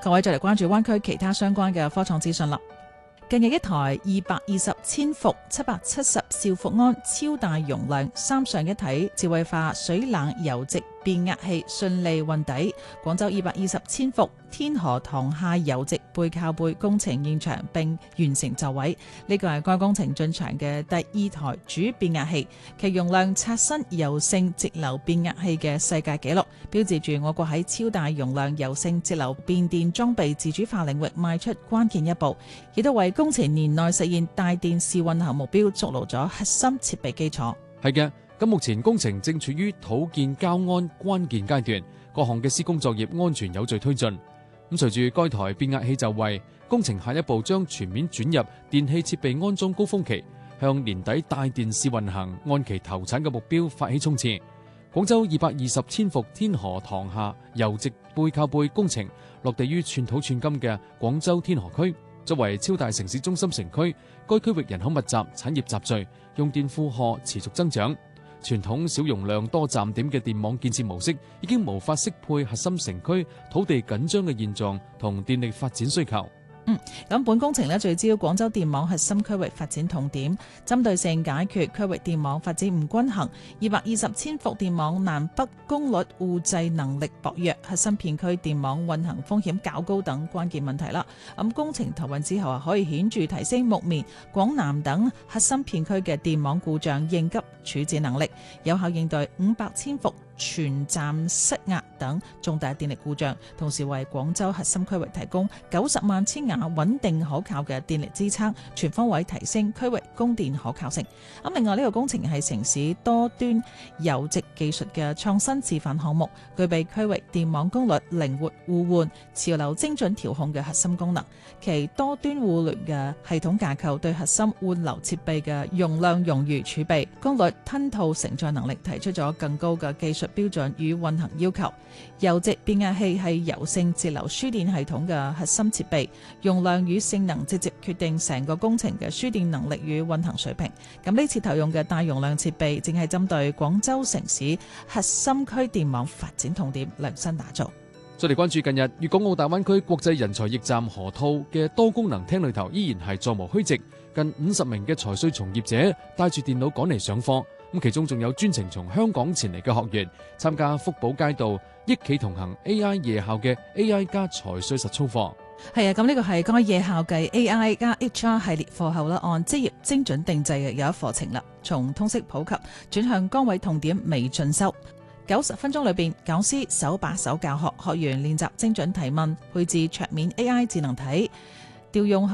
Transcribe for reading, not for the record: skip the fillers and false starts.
各位再嚟關注灣區其他相關嘅科創資訊啦。近日一台220千伏770兆伏安超大容量三相一體智慧化水冷油直變壓器順利運抵廣州220千伏天河塘下油直背靠背工程現場並完成就位。呢個係該工程進場嘅第2台主變壓器，其容量刷新柔性直流變壓器嘅世界紀錄，標誌住我國喺超大容量柔性直流變電裝備自主化領域邁出關鍵一步，亦都為工程年內實現大電視運行目標築牢咗核心設備基礎。 係嘅，咁目前工程正處於土建交安關鍵階段，各項嘅施工作業安全有序推進。咁隨住該台變壓器就位，工程下一步將全面轉入電氣設備安裝高峰期，向年底大電視運行按期投產嘅目標發起衝刺。廣州220千伏天河塘下油直背靠背工程落地於寸土寸金嘅廣州天河區。作為超大城市中心城區，該區域人口密集、產業集聚，用電負荷持續增長。傳統小容量多站點嘅電網建設模式已經無法適配核心城區土地緊張嘅現狀同電力發展需求。 咁本工程聚焦廣州電網核心區域發展痛點，針對性解決區域電網發展唔均衡、220千伏電網南北功率互制能力薄弱、核心片區電網運行風險較高等關鍵問題啦。咁工程投運之後可以顯著提升木棉、廣南等核心片區嘅電網故障應急處置能力，有效應對500千伏全站失壓等重大電力故障，同時為廣州核心區域提供90萬千瓦穩定可靠嘅電力支撐，全方位提升區域供電可靠性。咁另外呢個工程係城市多端油直技術嘅創新示範項目，具備區域電網功率靈活互換、潮流精準調控嘅核心功能。其多端互聯嘅系統架構對核心換流設備嘅容量冗餘儲備、功率吞吐承載能力提出咗更高嘅技術標準與運行要求。油直變壓器係柔性直流輸電系統嘅核心設備，容量與性能直接決定成個工程嘅輸電能力與運行水平。咁呢次投用嘅大容量設備正係針對廣州城市核心區電網發展痛點量身打造。 再嚟關注近日粵港澳大灣區國際人才驛站河套嘅多功能廳裏頭，依然係座無虛席，近50名嘅財稅從業者帶住電腦趕嚟上課。咁其中仲有專程從香港前嚟嘅學員參加福寶街道益企同行 AI 夜校嘅 AI 加財稅實操課。 係啊，咁呢個係該夜校嘅 AI 加 HR 系列課後啦，按職業精準定制嘅有一課程啦，從通識普及轉向崗位痛點微進修。90分鐘裏邊，講師手把手教學，學員練習精準提問，配置桌面 AI 智能體，調用合